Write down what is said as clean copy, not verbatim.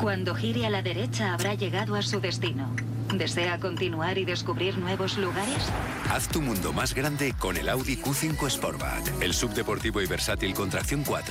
Cuando gire a la derecha habrá llegado a su destino. ¿Desea continuar y descubrir nuevos lugares? Haz tu mundo más grande con el Audi Q5 Sportback, el subdeportivo y versátil con tracción 4